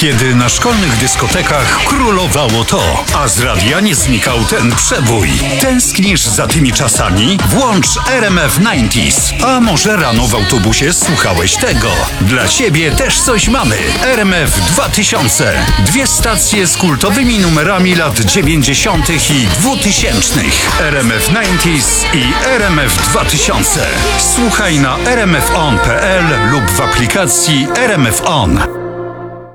kiedy na szkolnych dyskotekach królowało to, a z radia nie znikał ten przebój. Tęsknisz za tymi czasami? Włącz RMF 90s. A może rano w autobusie słuchałeś tego? Dla ciebie też coś mamy. RMF 2000. 2 stacje z kultowymi numerami lat 90. i 2000. RMF 90s i RMF 2000. Słuchaj na rmfon.pl lub w aplikacji RMF On.